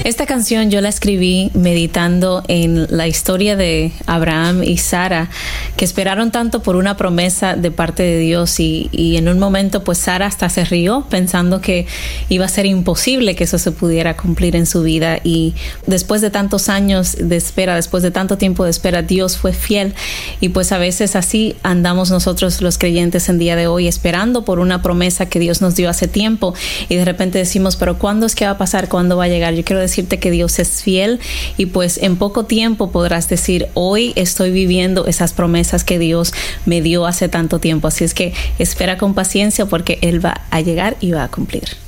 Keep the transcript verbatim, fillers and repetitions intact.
Esta canción yo la escribí meditando en la historia de Abraham y Sara, que esperaron tanto por una promesa de parte de Dios y, y en un momento pues Sara hasta se rió pensando que iba a ser imposible que eso se pudiera cumplir en su vida, y después de tantos años de espera, después de tanto tiempo de espera, Dios fue fiel. Y pues a veces así andamos nosotros los creyentes en día de hoy, esperando por una promesa que Dios nos dio hace tiempo, y de repente decimos, pero ¿cuándo es que va a pasar? ¿Cuándo va a llegar? Yo quiero decirte que Dios es fiel, y pues en poco tiempo podrás decir, hoy estoy viviendo esas promesas que Dios me dio hace tanto tiempo. Así es que espera con paciencia, porque Él va a llegar y va a cumplir.